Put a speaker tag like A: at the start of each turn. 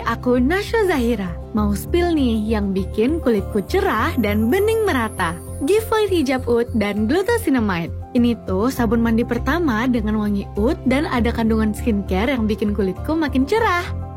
A: aku Nasya Zahira. Mau spill nih yang bikin kulitku cerah dan bening merata. Giveaway Hijab Oud dan Glucosinamide. Ini tuh sabun mandi pertama dengan wangi oud dan ada kandungan skincare yang bikin kulitku makin cerah.